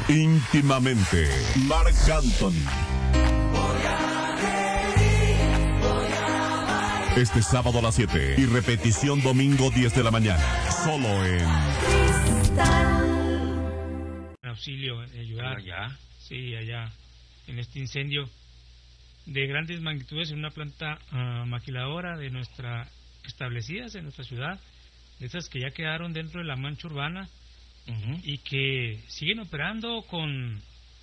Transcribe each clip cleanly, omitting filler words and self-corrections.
Íntimamente, Marc Anthony. Este sábado a las 7 y repetición domingo 10 de la mañana. Solo en auxilio, ayudar. Allá. Sí, allá. En este incendio de grandes magnitudes en una planta maquiladora de establecidas en nuestra ciudad, de esas que ya quedaron dentro de la mancha urbana y que siguen operando con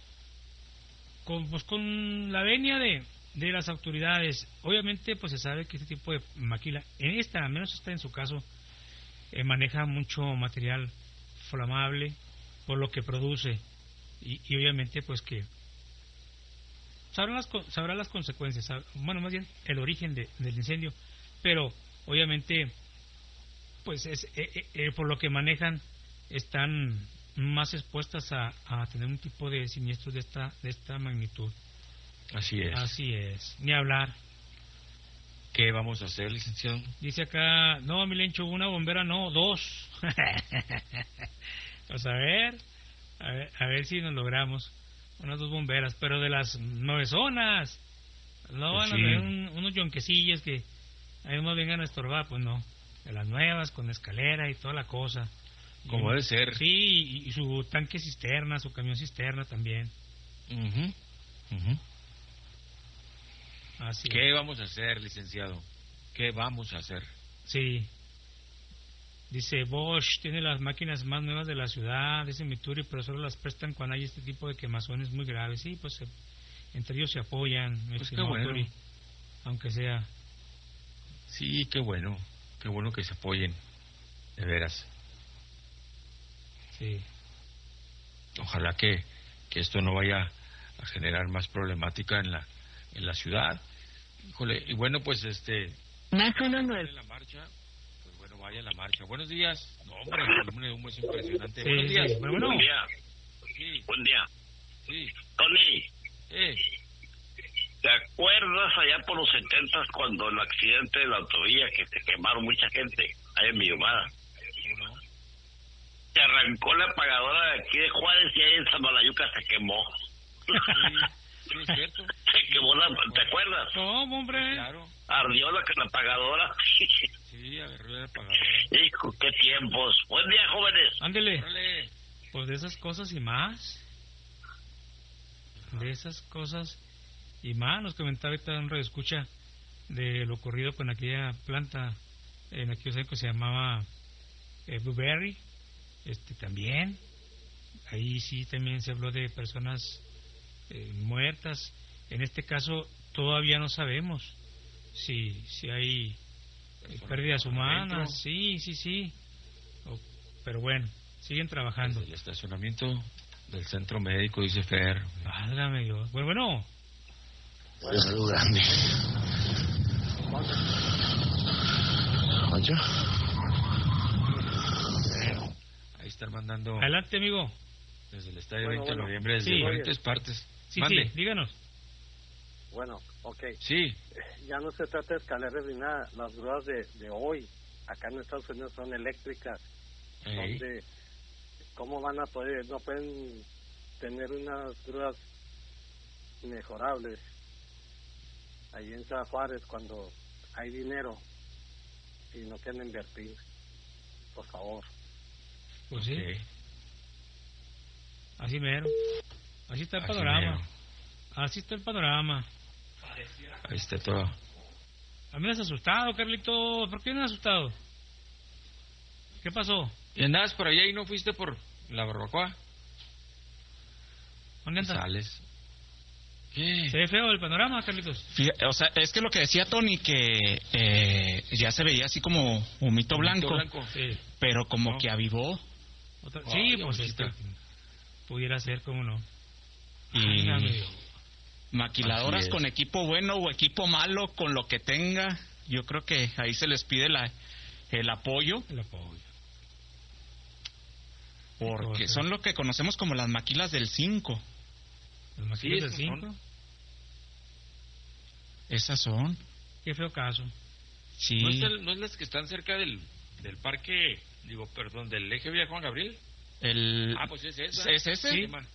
la venia de las autoridades. Obviamente pues se sabe que este tipo de maquila, al menos está en su caso, maneja mucho material flamable por lo que produce y obviamente pues que sabrá las consecuencias, bueno, más bien el origen del incendio, pero obviamente pues por lo que manejan están más expuestas a tener un tipo de siniestros de esta magnitud. Así es. Ni hablar. ¿Qué vamos a hacer, licenciado? Dice acá, no, Milencho, una bombera no, 2. Pues a ver si nos logramos unas 2 bomberas, pero de las 9 zonas. No pues van a ver unos yonquecillos que ahí no vengan a estorbar, pues no. De las nuevas, con escalera y toda la cosa. Como debe ser. Sí, y su tanque cisterna, su camión cisterna también. Así ¿Qué vamos a hacer, licenciado? ¿Qué vamos a hacer? Sí. Dice, Bosch tiene las máquinas más nuevas de la ciudad, dice Mituri, pero solo las prestan cuando hay este tipo de quemazones muy graves. Sí, pues entre ellos se apoyan, pues qué bueno. Mituri, aunque sea. Sí, qué bueno que se apoyen, de veras. Sí. Ojalá que esto no vaya a generar más problemática en la ciudad. Híjole, y bueno, pues Más uno no es. la marcha, pues bueno, vaya la marcha. Buenos días. No, hombre, el volumen de humo es impresionante. Sí, Buenos días. sí. Bueno. Buen día. Sí. Buen día. Sí. Tony, ¿te acuerdas allá por los 70 cuando el accidente de la autovía que se quemaron mucha gente allá en Villahumada? ¿No? Se arrancó la apagadora de aquí de Juárez y ahí en Samalayuca se quemó. Sí, es cierto. Se quemó ¿te acuerdas? ¿Cómo, hombre? Claro. Ardió la apagadora. Sí, agarró la apagadora. Hijo, qué tiempos. Buen día, jóvenes. Ándele. Órale. Pues de esas cosas y más. De esas cosas y más. Nos comentaba ahorita un radioescucha de lo ocurrido con aquella planta en aquello que se llamaba Blueberry. También. Ahí sí también se habló de personas muertas. En este caso todavía no sabemos si hay pérdidas humanas. Sí. Pero bueno, siguen trabajando. El estacionamiento del centro médico, dice Fer. Válgame Dios. Bueno. Es algo grande. ¿Oye? Ahí están mandando Adelante, amigo. desde el estadio 20 de noviembre, desde Sí. diferentes partes. Sí, Mande. sí, díganos. Bueno, ok. Sí. Ya no se trata de escaleras ni nada. Las grúas de hoy, acá en Estados Unidos, son eléctricas. Ey. Donde, ¿cómo van a poder? No pueden tener unas grúas mejorables. Ahí en San Juárez, cuando hay dinero y no quieren invertir, por favor. Pues sí, Ok. así mero. Así está el Así panorama. mero. Así está el panorama. Ahí está todo. A mí me has asustado, Carlito. ¿Por qué me has asustado? ¿Qué pasó? ¿Y andabas por allá y no fuiste por la barbacoa? ¿Dónde andas? Sales. ¿Qué? Se ve feo el panorama, Carlitos. O sea, es que lo que decía Tony, que ya se veía así como humito blanco, Sí. pero como No. que avivó. Sí, Ay, pues ahorita. pudiera ser, cómo no. Y Válgame Dios. maquiladoras Así es. con equipo bueno o equipo malo, con lo que tenga, yo creo que ahí se les pide el apoyo, El apoyo. porque Correcto. son lo que conocemos como las maquilas del 5. Los maquillos del esas son. 5. Esas son. Qué feo caso. Sí. ¿No es las que están cerca del parque, del eje Villa Juan Gabriel? El... Ah, pues es esa. ¿Es ese? Sí.